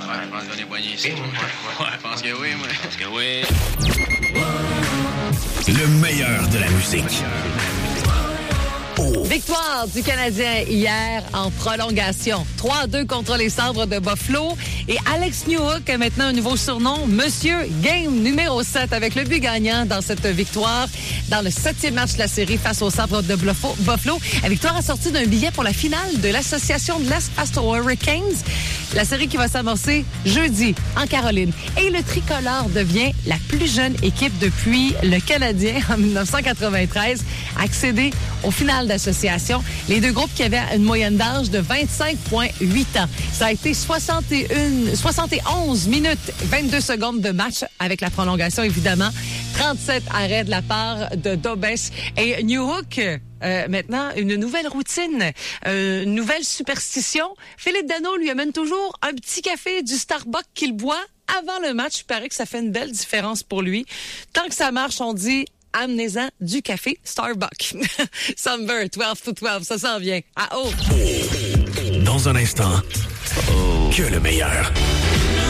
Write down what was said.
je pense qu'on est poigné ici. Ouais, je pense que oui, moi. Je pense que oui. Le meilleur de la musique. Victoire du Canadien hier en prolongation. 3-2 contre les Sabres de Buffalo. Et Alex Newhook a maintenant un nouveau surnom, Monsieur Game numéro 7, avec le but gagnant dans cette victoire dans le 7e match de la série face aux Sabres de Buffalo. La victoire a sorti d'un billet pour la finale de l'Association de l'Est face aux Hurricanes. La série qui va s'amorcer jeudi en Caroline. Et le tricolore devient la plus jeune équipe depuis le Canadien en 1993 à accéder au final d'association. Les deux groupes qui avaient une moyenne d'âge de 25,8 ans. Ça a été 71 minutes, 22 secondes de match avec la prolongation, évidemment. 37 arrêts de la part de Dobes et Newhook. Maintenant, une nouvelle routine, une nouvelle superstition. Philippe Danault lui amène toujours un petit café du Starbucks qu'il boit avant le match. Il paraît que ça fait une belle différence pour lui. Tant que ça marche, on dit amenez-en du café Starbucks. Sunbird, 12-12, ça s'en vient. Ah oh! Dans un instant, que le meilleur.